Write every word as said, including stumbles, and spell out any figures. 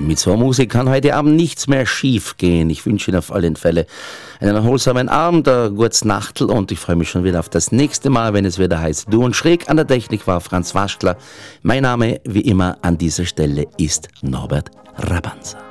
Mit so Musik kann heute Abend nichts mehr schief gehen. Ich wünsche Ihnen auf alle Fälle einen erholsamen Abend, ein gutes Nachtl und ich freue mich schon wieder auf das nächste Mal, wenn es wieder heißt Du und Schräg. An der Technik war Franz Waschler. Mein Name, wie immer, an dieser Stelle ist Norbert Rabanza.